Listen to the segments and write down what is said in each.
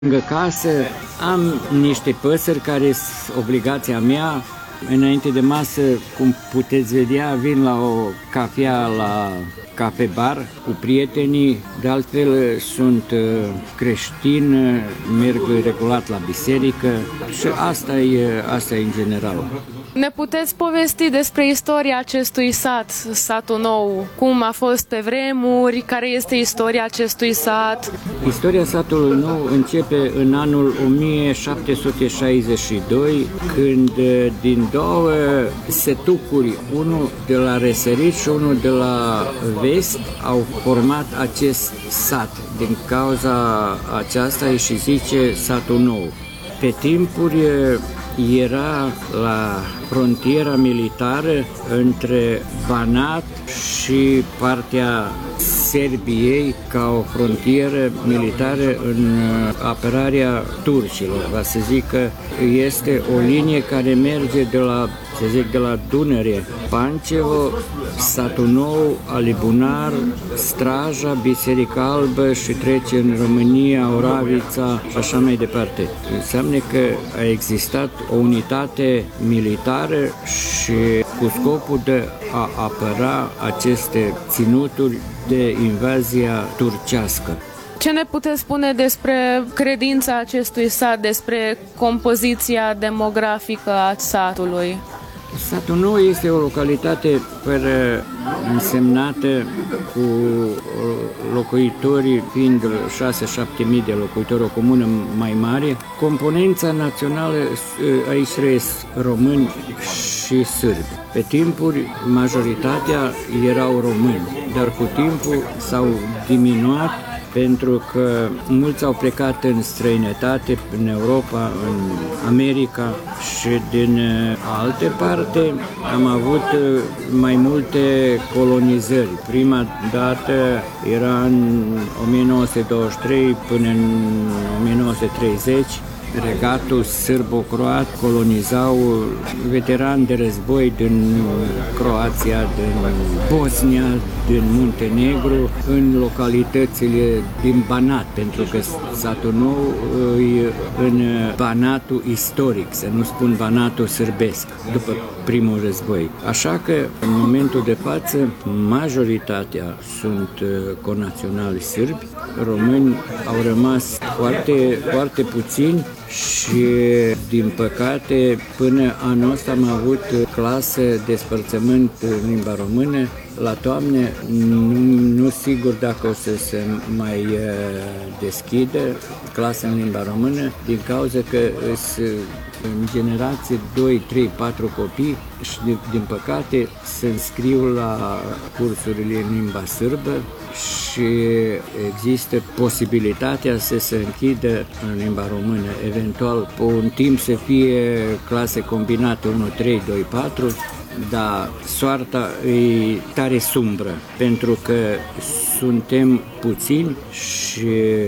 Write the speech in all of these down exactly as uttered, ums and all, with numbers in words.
Lângă casă am niște păsări care sunt obligația mea. Înainte de masă, cum puteți vedea, vin la o cafea la cafe bar cu prietenii. De altfel sunt creștin, merg regulat la biserică și asta e, asta e în general. Ne puteți povesti despre istoria acestui sat, satul nou? Cum a fost pe vremuri? Care este istoria acestui sat? Istoria satului nou începe în anul o mie șapte sute șaizeci și doi, când din două setucuri, unul de la răsărit și unul de la vest, au format acest sat. Din cauza aceasta îi și zice satul nou. Pe timpuri era la frontiera militară între Banat și partea Serbiei ca o frontieră militară în apărarea turcilor. Va să zic că este o linie care merge de la, să zic, de la Dunăre, Pancevo, satul nou, Alibunar, Straja, Biserica Albă și trece în România, Oravița și așa mai departe. Înseamnă că a existat o unitate militară și cu scopul de a apăra aceste ținuturi de invazia turcească. Ce ne puteți spune despre credința acestui sat, despre compoziția demografică a satului? Satul nou este o localitate fără însemnată, cu locuitorii fiind șase-șapte mii de locuitori, o comună mai mare. Componența națională aici trăiesc români și sârbi. Pe timpuri, majoritatea erau români, dar cu timpul s-au diminuat pentru că mulți au plecat în străinătate, în Europa, în America și din alte parte am avut mai multe colonizări. Prima dată era în o mie nouă sute douăzeci și trei până în o mie nouă sute treizeci. Regatul sârbo-croat colonizau veterani de război din Croația, din Bosnia, din Muntenegru, în localitățile din Banat, pentru că satul nou e în Banatul istoric, să nu spun Banatul sârbesc, după primul război. Așa că, în momentul de față, majoritatea sunt conaționali sârbi, români au rămas foarte, foarte puțini. Și, din păcate, până anul ăsta am avut clasă de spărțământ în limba română. La toamne, nu, nu sigur dacă o să se mai deschidă clasa în limba română, din cauza că sunt în generație doi, trei, patru copii și, din păcate, se înscriu la cursurile în limba sârbă și există posibilitatea să se închidă în limba română, eventual pe un timp să fie clase combinate unu, trei, doi, patru, dar soarta e tare sumbră, pentru că suntem puțini și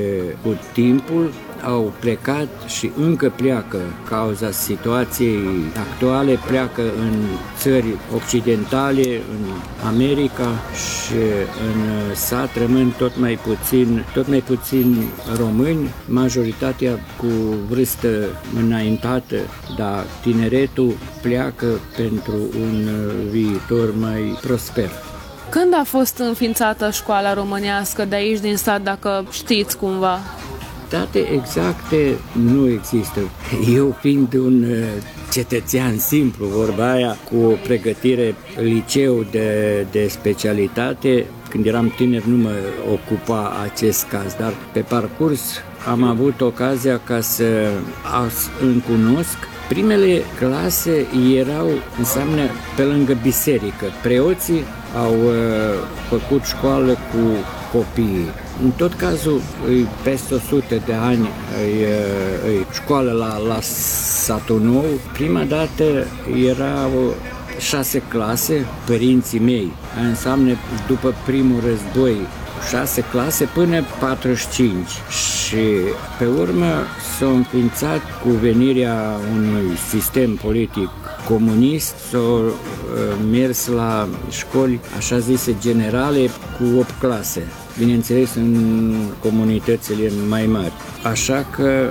cu timpul au plecat și încă pleacă, cauza situației actuale, pleacă în țări occidentale, în America și în sat rămân tot mai puțin, tot mai puțin români, majoritatea cu vârstă înaintată, dar tineretul pleacă pentru un viitor mai prosper. Când a fost înființată școala românească de aici din sat, dacă știți cumva? Date exacte nu există. Eu, fiind un cetățean simplu, vorba aia, cu o pregătire liceu de, de specialitate, când eram tiner nu mă ocupa acest caz, dar pe parcurs am avut ocazia ca să îmi cunosc. Primele clase erau, înseamnă, pe lângă biserică. Preoții au uh, făcut școală cu copiii. În tot cazul, e peste o sută de ani e, e școală la, la satul nou. Prima dată erau șase clase, părinții mei. Înseamnă, după primul război, șase clase până patruzeci și cinci. Și pe urmă s-a înființat cu venirea unui sistem politic comunist, s-a mers la școli așa zise generale cu opt clase. bineînțeles în comunitățile mai mari. Așa că